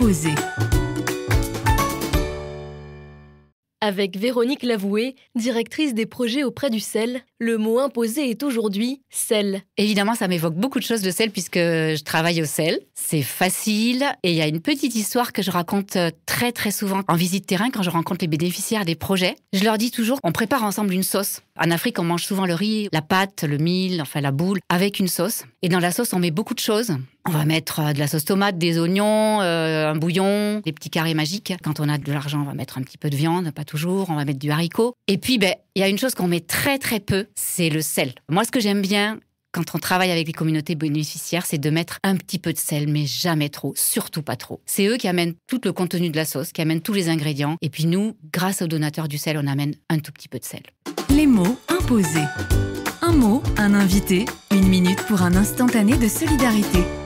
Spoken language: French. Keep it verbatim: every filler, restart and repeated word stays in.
imposé. Avec Véronique Lavoué, directrice des projets auprès du sel, le mot imposé est aujourd'hui sel. Évidemment, ça m'évoque beaucoup de choses, le sel, puisque je travaille au sel. C'est facile et il y a une petite histoire que je raconte très très souvent en visite terrain quand je rencontre les bénéficiaires des projets. Je leur dis toujours, on prépare ensemble une sauce. En Afrique, on mange souvent le riz, la pâte, le mil, enfin la boule, avec une sauce. Et dans la sauce, on met beaucoup de choses. On va mettre de la sauce tomate, des oignons, euh, un bouillon, des petits carrés magiques. Quand on a de l'argent, on va mettre un petit peu de viande, pas toujours. On va mettre du haricot. Et puis, ben, il y a une chose qu'on met très très peu, c'est le sel. Moi, ce que j'aime bien quand on travaille avec les communautés bénéficiaires, c'est de mettre un petit peu de sel, mais jamais trop, surtout pas trop. C'est eux qui amènent tout le contenu de la sauce, qui amènent tous les ingrédients. Et puis nous, grâce aux donateurs du sel, on amène un tout petit peu de sel. Les mots imposés. Un mot, un invité, une minute pour un instantané de solidarité.